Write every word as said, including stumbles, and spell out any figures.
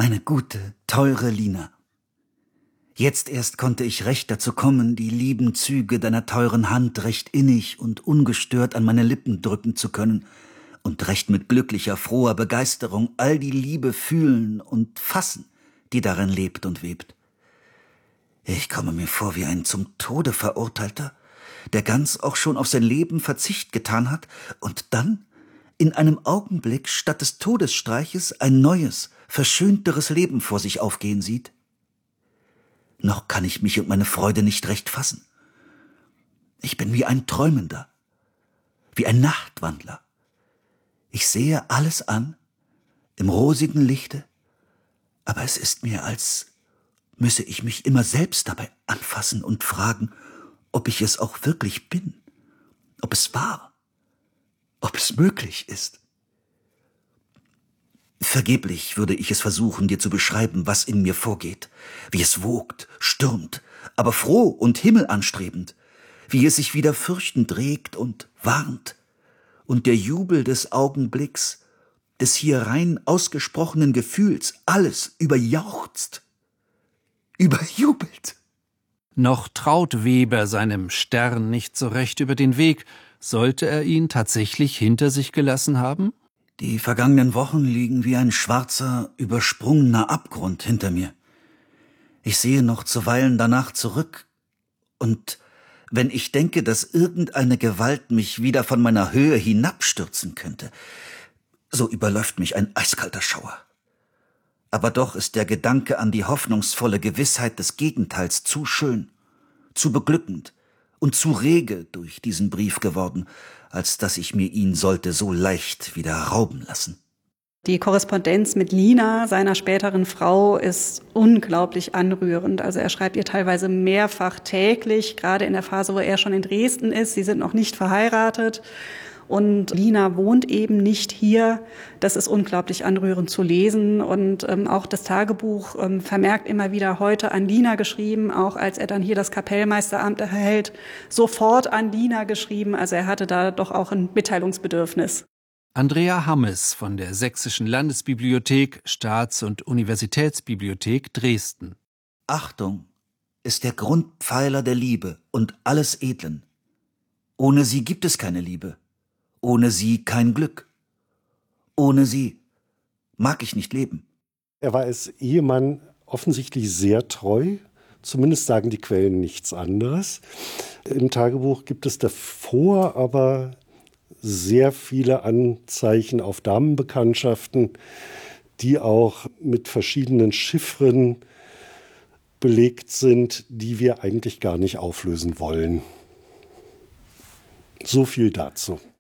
Meine gute, teure Lina. Jetzt erst konnte ich recht dazu kommen, die lieben Züge deiner teuren Hand recht innig und ungestört an meine Lippen drücken zu können und recht mit glücklicher, froher Begeisterung all die Liebe fühlen und fassen, die darin lebt und webt. Ich komme mir vor wie ein zum Tode Verurteilter, der ganz auch schon auf sein Leben Verzicht getan hat und dann in einem Augenblick statt des Todesstreiches ein neues, verschönteres Leben vor sich aufgehen sieht. Noch kann ich mich und meine Freude nicht recht fassen. Ich bin wie ein Träumender, wie ein Nachtwandler. Ich sehe alles an, im rosigen Lichte, aber es ist mir, als müsse ich mich immer selbst dabei anfassen und fragen, ob ich es auch wirklich bin, ob es war, ob es möglich ist. Vergeblich würde ich es versuchen, dir zu beschreiben, was in mir vorgeht, wie es wogt, stürmt, aber froh und himmelanstrebend, wie es sich wieder fürchtend regt und warnt, und der Jubel des Augenblicks, des hier rein ausgesprochenen Gefühls, alles überjauchzt, überjubelt. Noch traut Weber seinem Stern nicht so recht über den Weg. Sollte er ihn tatsächlich hinter sich gelassen haben? Die vergangenen Wochen liegen wie ein schwarzer, übersprungener Abgrund hinter mir. Ich sehe noch zuweilen danach zurück, und wenn ich denke, dass irgendeine Gewalt mich wieder von meiner Höhe hinabstürzen könnte, so überläuft mich ein eiskalter Schauer. Aber doch ist der Gedanke an die hoffnungsvolle Gewissheit des Gegenteils zu schön, zu beglückend und zu rege durch diesen Brief geworden, als dass ich mir ihn sollte so leicht wieder rauben lassen. Die Korrespondenz mit Lina, seiner späteren Frau, ist unglaublich anrührend. Also er schreibt ihr teilweise mehrfach täglich, gerade in der Phase, wo er schon in Dresden ist. Sie sind noch nicht verheiratet. Und Lina wohnt eben nicht hier. Das ist unglaublich anrührend zu lesen. Und ähm, auch das Tagebuch ähm, vermerkt immer wieder heute an Lina geschrieben, auch als er dann hier das Kapellmeisteramt erhält, sofort an Lina geschrieben. Also er hatte da doch auch ein Mitteilungsbedürfnis. Andrea Hammes von der Sächsischen Landesbibliothek, Staats- und Universitätsbibliothek Dresden. Achtung ist der Grundpfeiler der Liebe und alles Edlen. Ohne sie gibt es keine Liebe. Ohne sie kein Glück. Ohne sie mag ich nicht leben. Er war als Ehemann offensichtlich sehr treu. Zumindest sagen die Quellen nichts anderes. Im Tagebuch gibt es davor aber sehr viele Anzeichen auf Damenbekanntschaften, die auch mit verschiedenen Chiffren belegt sind, die wir eigentlich gar nicht auflösen wollen. So viel dazu.